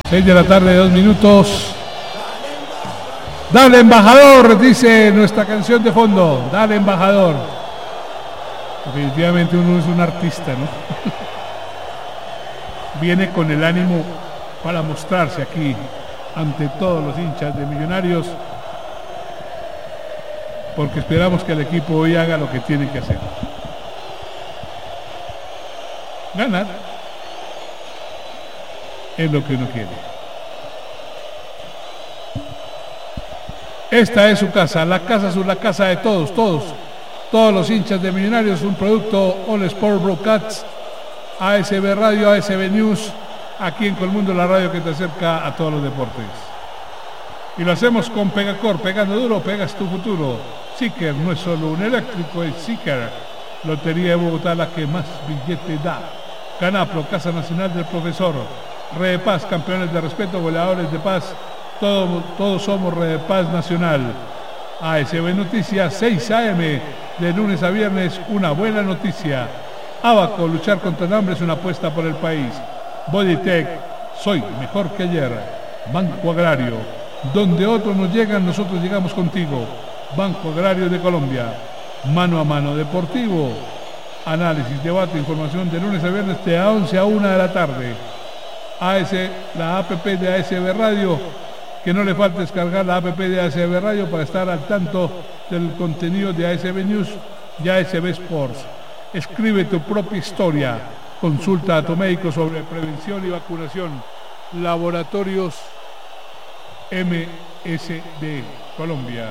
6 de la tarde, 2 minutos. Dale, embajador, dice nuestra canción de fondo. Dale, embajador. Definitivamente uno es un artista, ¿no? Viene con el ánimo para mostrarse aquí ante todos los hinchas de Millonarios, porque esperamos que el equipo hoy haga lo que tiene que hacer. Ganar es lo que uno quiere. Esta es su casa, la casa azul, la casa de todos los hinchas de Millonarios. Un producto All Sport Broadcast, ASB Radio, ASB News, aquí en Colmundo, la radio que te acerca a todos los deportes. Y lo hacemos con Pegacor, pegando duro, pegas tu futuro. Seeker no es solo un eléctrico, es Seeker. Lotería de Bogotá, la que más billete da. Canapro, Casa Nacional del Profesor. Red de Paz, campeones de respeto, goleadores de paz. Todos somos Red de Paz Nacional. ASB Noticias, 6 AM, de lunes a viernes, una buena noticia. Abaco, luchar contra el hambre es una apuesta por el país. Bodytech, soy mejor que ayer. Banco Agrario, donde otros nos llegan, nosotros llegamos contigo. Banco Agrario de Colombia. Mano a Mano Deportivo, análisis, debate, información de lunes a viernes de 11 a 1 de la tarde. La APP de ASB Radio, que no le falte descargar la APP de ASB Radio para estar al tanto del contenido de ASB News y ASB Sports. Escribe tu propia historia, consulta a tu médico sobre prevención y vacunación. Laboratorios MSD Colombia.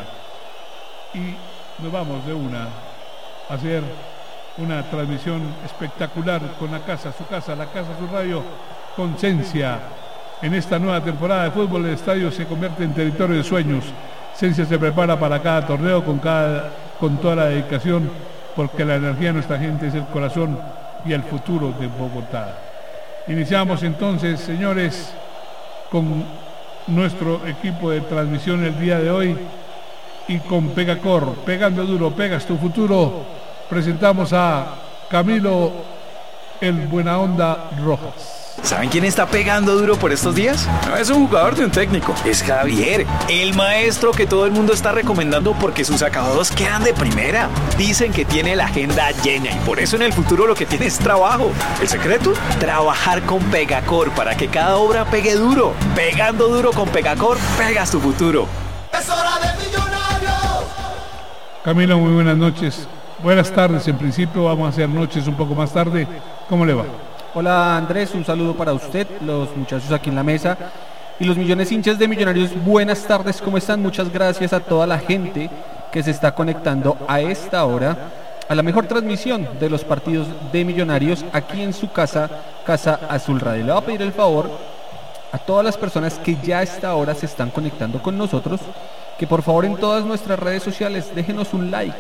Y nos vamos de una a hacer una transmisión espectacular con la casa, su radio, con Cencia. En esta nueva temporada de fútbol, el estadio se convierte en territorio de sueños. Cencia se prepara para cada torneo con toda la dedicación, porque la energía de nuestra gente es el corazón y el futuro de Bogotá. Iniciamos entonces, señores, con nuestro equipo de transmisión el día de hoy. Y con Pegacor, pegando duro, pegas tu futuro, presentamos a Camilo el Buena Onda Rojas. ¿Saben quién está pegando duro por estos días? No es un jugador de un técnico, es Javier, el maestro que todo el mundo está recomendando porque sus acabados quedan de primera. Dicen que tiene la agenda llena y por eso en el futuro lo que tiene es trabajo. ¿El secreto? Trabajar con Pegacor para que cada obra pegue duro. Pegando duro con Pegacor, pegas tu futuro. ¡Es hora de Millonarios! Camilo, muy buenas noches. Buenas tardes, en principio vamos a hacer noches un poco más tarde. ¿Cómo le va? Hola Andrés, un saludo para usted, los muchachos aquí en la mesa y los millones hinchas de Millonarios. Buenas tardes, ¿cómo están? Muchas gracias a toda la gente que se está conectando a esta hora a la mejor transmisión de los partidos de Millonarios aquí en su casa, Casa Azul Radio. Le voy a pedir el favor a todas las personas que ya a esta hora se están conectando con nosotros, que por favor en todas nuestras redes sociales déjenos un like,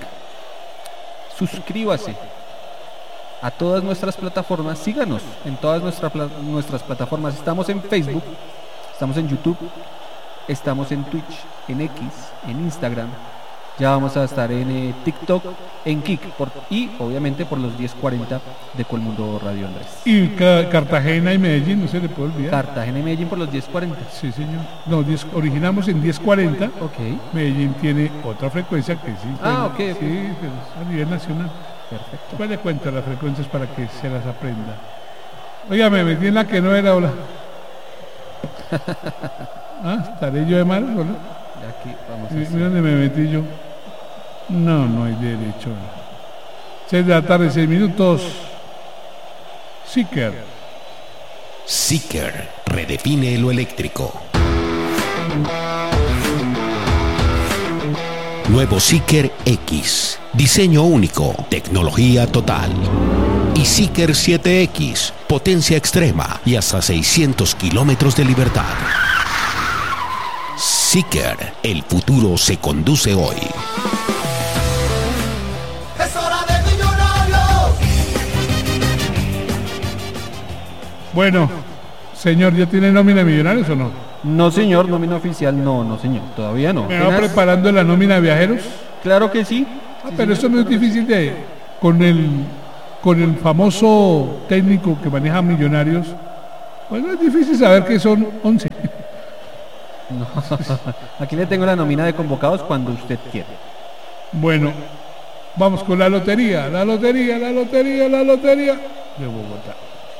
suscríbase a todas nuestras plataformas, síganos en todas nuestras plataformas. Estamos en Facebook, estamos en YouTube, estamos en Twitch, en X, en Instagram. Ya vamos a estar en TikTok, en Kik y obviamente por los 10:40 de Colmundo Radio, Andrés. Y Cartagena y Medellín, no se le puede olvidar. Cartagena y Medellín por los 10:40. Sí, señor. No, originamos en 10:40. Ok. Medellín tiene otra frecuencia que sí. Ok. Sí, pero a nivel nacional. Perfecto. Puede cuenta las frecuencias para que se las aprenda. Oiga, me metí en la que no era, hola. ¿Estaré yo de mal, hola? Aquí vamos a ¿Y dónde me metí yo? No hay derecho. 6 de la tarde, 6 minutos. Seeker. Seeker redefine lo eléctrico. Nuevo Seeker X. Diseño único, tecnología total. Y Seeker 7X, potencia extrema y hasta 600 kilómetros de libertad. Seeker, el futuro se conduce hoy. ¡Es hora de Millonarios! Bueno, señor, ¿ya tiene nómina de Millonarios o no? No señor, nómina oficial, no señor, todavía no. ¿Me va preparando la nómina de viajeros? Claro que sí. Pero eso no es difícil con el famoso técnico que maneja Millonarios, Bueno, es difícil saber que son 11. No. Aquí le tengo la nómina de convocados cuando usted quiera. Bueno, vamos con la lotería de Bogotá.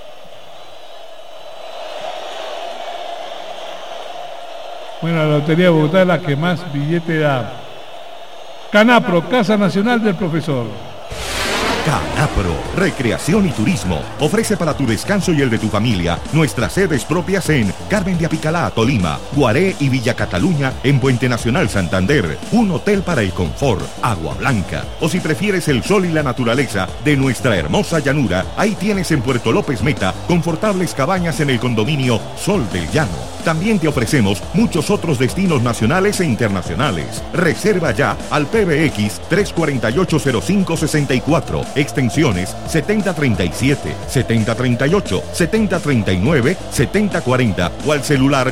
Bueno, la lotería de Bogotá es la que más billete da. Canapro, Casa Nacional del Profesor. Canapro, Recreación y Turismo, ofrece para tu descanso y el de tu familia nuestras sedes propias en Carmen de Apicalá, Tolima, Guaré y Villa Cataluña en Puente Nacional Santander, un hotel para el confort, agua blanca, o si prefieres el sol y la naturaleza de nuestra hermosa llanura, ahí tienes en Puerto López Meta confortables cabañas en el condominio Sol del Llano. También te ofrecemos muchos otros destinos nacionales e internacionales. Reserva ya al PBX 348-0564, extensiones 7037, 7038, 7039, 7040 o al celular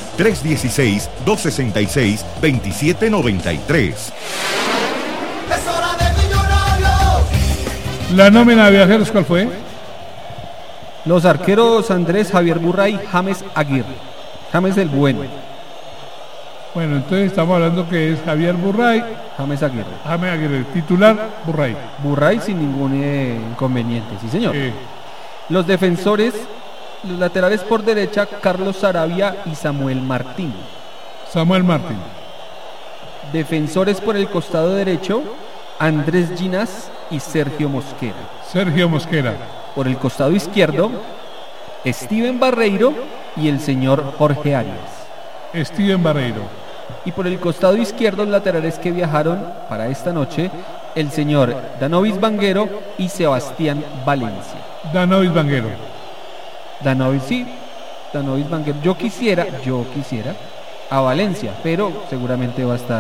316-266-2793. Es hora de Millonarios. La nómina de viajeros, ¿cuál fue? Los arqueros Andrés Javier Burray, James Aguirre. James el bueno. Bueno, entonces estamos hablando que es Javier Burray, James Aguirre. James Aguirre, titular Burray. Burray sin ningún inconveniente, sí señor. Los defensores, los laterales por derecha, Carlos Sarabia y Samuel Martín. Samuel Martín. Defensores por el costado derecho, Andrés Ginás y Sergio Mosquera. Sergio Mosquera. Por el costado izquierdo, Steven Barreiro y el señor Jorge Arias. Steven Barreiro. Y por el costado izquierdo, los laterales que viajaron para esta noche, el señor Danovis Vanguero y Sebastián Valencia. Danovis Vanguero. Danovis Vanguero. Yo quisiera a Valencia, pero seguramente va a estar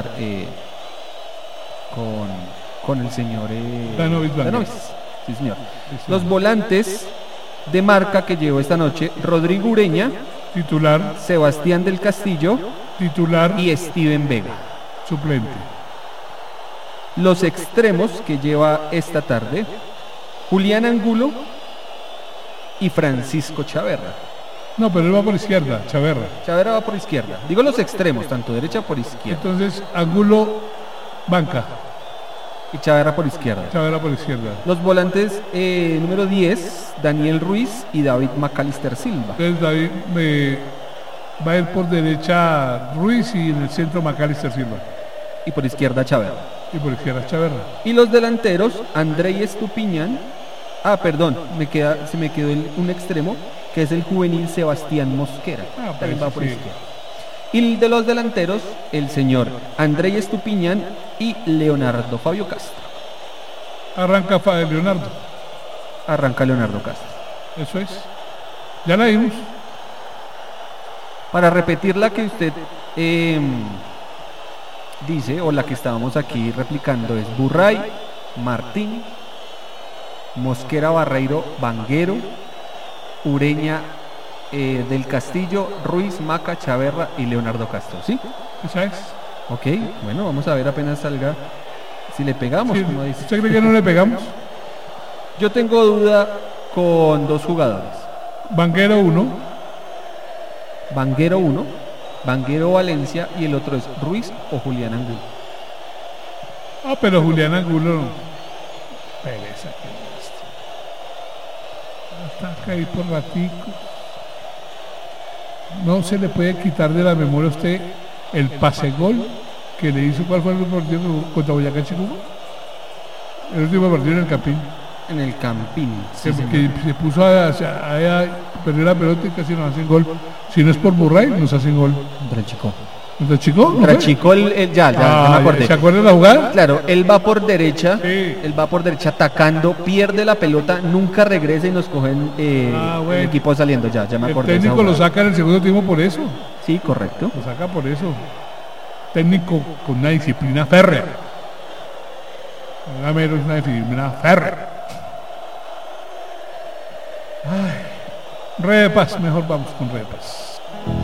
con el señor Danovis Vanguero. Danovis. Sí, señor. Los volantes de marca que llevó esta noche, Rodrigo Ureña, titular, Sebastián del Castillo, titular, y Steven Vega, suplente. Los extremos que lleva esta tarde, Julián Angulo y Francisco Chaverra. No, pero él va por izquierda, Chaverra. Chaverra va por izquierda. Digo los extremos, tanto derecha por izquierda. Entonces, Angulo, banca. Y Chaverra por izquierda. Chaverra por izquierda. Los volantes número 10, Daniel Ruiz y David Macalister Silva. Entonces David va a ir por derecha Ruiz y en el centro Macalister Silva. Y por izquierda Chaverra. Y por izquierda Chaverra. Y los delanteros, Andrei Estupiñán. Se me quedó un extremo, que es el juvenil Sebastián Mosquera. También va por izquierda. Y de los delanteros, el señor Andrei Estupiñán y Leonardo Fabio Castro. Arranca Leonardo. Arranca Leonardo Castro. Eso es. Ya la vimos. Para repetir la que usted dice, o la que estábamos aquí replicando, es Burray, Martín, Mosquera, Barreiro, Vanguero, Ureña, del Castillo, Ruiz, Maca, Chaverra y Leonardo Castro, ¿sí? Esa es. Ok, bueno, vamos a ver apenas salga si le pegamos, Sí, como dice. ¿usted cree que no le pegamos? Yo tengo duda con dos jugadores. Vanguero 1. Vanguero 1, Vanguero Valencia, y el otro es Ruiz o Julián Angulo. Ah, pero Julián Angulo no. Pereza que ataca ahí por ratico. No se le puede quitar de la memoria a usted el pase gol que le hizo. ¿Cuál fue el partido contra Boyacá Chico? El último partido en el Campín. En el Campín. Sí, que se puso perdió la pelota y casi nos hacen gol. Si no es por Burray, nos hacen gol. Contra el Chico. ¿Contra el Chico? Contra el Chico, ya me acordé. ¿Se acuerda de la jugada? Claro, él va por derecha, Sí. él va por derecha atacando, pierde la pelota, nunca regresa y nos cogen Bueno. el equipo saliendo. Ya me El acordé. de esa técnico lo jugada. saca en el segundo tiempo por eso. Sí, correcto. Lo saca por eso. Técnico con una disciplina férrea. Gamero es una disciplina férrea. Ay. Red de Paz, mejor vamos con Red de Paz.